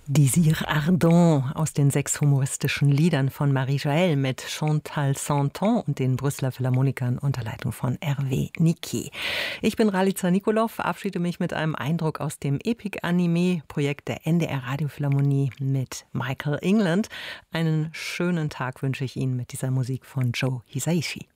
Désir ardent aus den 6 humoristischen Liedern von Marie-Joëlle mit Chantal Santon und den Brüsseler Philharmonikern unter Leitung von Hervé Niquet. Ich bin Ralica Nikolov, verabschiede mich mit einem Eindruck aus dem Epic-Anime-Projekt der NDR Radiophilharmonie mit Michael England. Einen schönen Tag wünsche ich Ihnen mit dieser Musik von Joe Hisaishi.